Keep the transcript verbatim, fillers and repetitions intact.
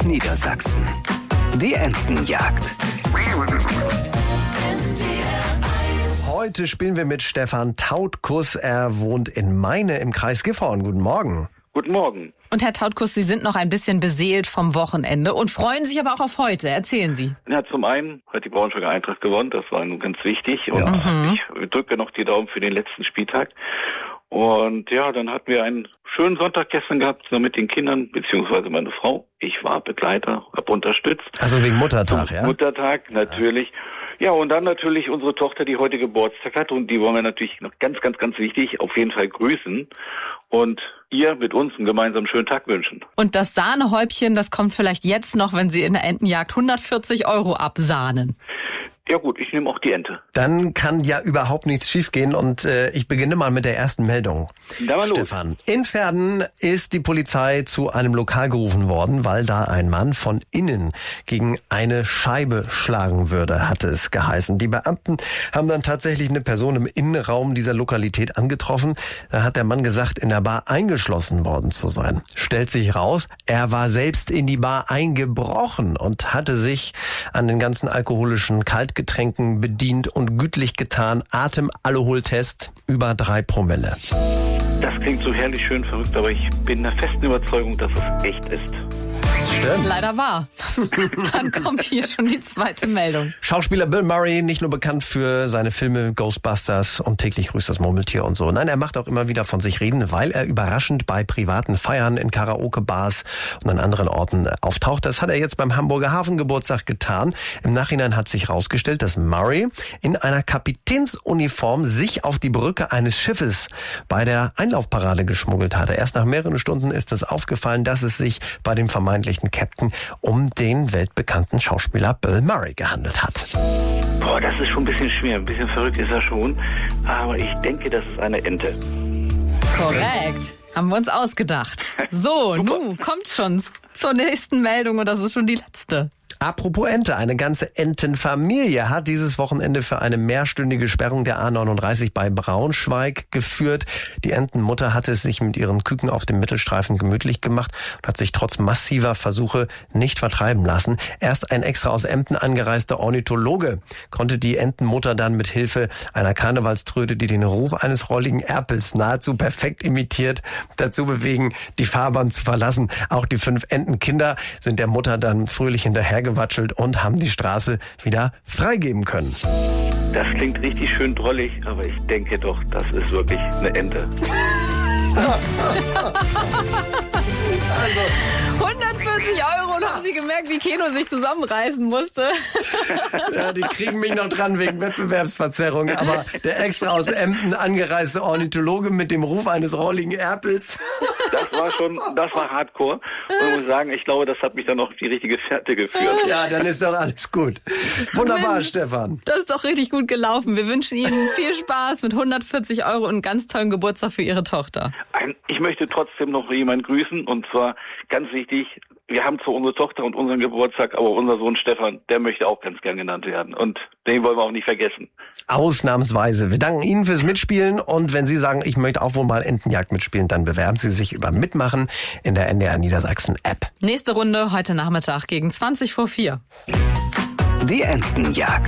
Niedersachsen. Die Entenjagd. Heute spielen wir mit Stefan Tautkus. Er wohnt in Meine im Kreis Gifhorn. Guten Morgen. Guten Morgen. Und Herr Tautkus, Sie sind noch ein bisschen beseelt vom Wochenende und freuen sich aber auch auf heute. Erzählen Sie. Ja, zum einen hat die Braunschweiger Eintracht gewonnen, das war nun ganz wichtig. Und Ja. Mhm. ich drücke noch die Daumen für den letzten Spieltag. Und ja, dann hatten wir einen schönen Sonntag gestern gehabt, so mit den Kindern, beziehungsweise meine Frau. Ich war Begleiter, habe unterstützt. Also wegen Muttertag, Zum ja? Muttertag, natürlich. Ja, und dann natürlich unsere Tochter, die heute Geburtstag hat. Und die wollen wir natürlich noch ganz, ganz, ganz wichtig auf jeden Fall grüßen. Und ihr mit uns einen gemeinsamen schönen Tag wünschen. Und das Sahnehäubchen, das kommt vielleicht jetzt noch, wenn Sie in der Entenjagd hundertvierzig Euro absahnen. Ja gut, ich nehme auch die Ente. Dann kann ja überhaupt nichts schiefgehen und äh, ich beginne mal mit der ersten Meldung. Da mal los. Stefan, in Verden ist die Polizei zu einem Lokal gerufen worden, weil da ein Mann von innen gegen eine Scheibe schlagen würde, hatte es geheißen. Die Beamten haben dann tatsächlich eine Person im Innenraum dieser Lokalität angetroffen. Da hat der Mann gesagt, in der Bar eingeschlossen worden zu sein. Stellt sich raus, er war selbst in die Bar eingebrochen und hatte sich an den ganzen alkoholischen Kaltgetränken bedient und gütlich getan. Atem-Alkoholtest über drei Promille. Das klingt so herrlich schön verrückt, aber ich bin der festen Überzeugung, dass es echt ist. Stimmt. Leider wahr. Dann kommt hier schon die zweite Meldung. Schauspieler Bill Murray, nicht nur bekannt für seine Filme Ghostbusters und Täglich grüßt das Murmeltier und so. Nein, er macht auch immer wieder von sich reden, weil er überraschend bei privaten Feiern in Karaoke-Bars und an anderen Orten auftaucht. Das hat er jetzt beim Hamburger Hafengeburtstag getan. Im Nachhinein hat sich herausgestellt, dass Murray in einer Kapitänsuniform sich auf die Brücke eines Schiffes bei der Einlaufparade geschmuggelt hatte. Erst nach mehreren Stunden ist es aufgefallen, dass es sich bei dem vermeintlichen Captain um den weltbekannten Schauspieler Bill Murray gehandelt hat. Boah, das ist schon ein bisschen schwer, ein bisschen verrückt ist er schon, aber ich denke, das ist eine Ente. Korrekt. Haben wir uns ausgedacht. So, nun kommt schon zur nächsten Meldung und das ist schon die letzte. Apropos Ente, eine ganze Entenfamilie hat dieses Wochenende für eine mehrstündige Sperrung der A neununddreißig bei Braunschweig geführt. Die Entenmutter hatte es sich mit ihren Küken auf dem Mittelstreifen gemütlich gemacht und hat sich trotz massiver Versuche nicht vertreiben lassen. Erst ein extra aus Emden angereister Ornithologe konnte die Entenmutter dann mit Hilfe einer Karnevalströte, die den Ruf eines rolligen Erpels nahezu perfekt imitiert, dazu bewegen, die Fahrbahn zu verlassen. Auch die fünf Entenkinder sind der Mutter dann fröhlich hinterhergewatschelt und haben die Straße wieder freigeben können. Das klingt richtig schön drollig, aber ich denke doch, das ist wirklich eine Ente. hundertvierzig Euro und haben Sie gemerkt, wie Keno sich zusammenreißen musste. Ja, die kriegen mich noch dran wegen Wettbewerbsverzerrung, aber der extra aus Emden angereiste Ornithologe mit dem Ruf eines rolligen Erpels. Das war schon, das war Hardcore. Und ich muss sagen, ich glaube, das hat mich dann auf die richtige Fährte geführt. Ja, dann ist doch alles gut. Wunderbar, Mensch. Stefan. Das ist doch richtig gut gelaufen. Wir wünschen Ihnen viel Spaß mit hundertvierzig Euro und einen ganz tollen Geburtstag für Ihre Tochter. Ein, ich möchte trotzdem noch jemanden grüßen und zwar ganz wichtig, wir haben zwar unsere Tochter und unseren Geburtstag, aber unser Sohn Stefan, der möchte auch ganz gern genannt werden und den wollen wir auch nicht vergessen. Ausnahmsweise. Wir danken Ihnen fürs Mitspielen und wenn Sie sagen, ich möchte auch wohl mal Entenjagd mitspielen, dann bewerben Sie sich über Mitmachen in der N D R Niedersachsen App. Nächste Runde heute Nachmittag gegen zwanzig vor vier. Die Entenjagd.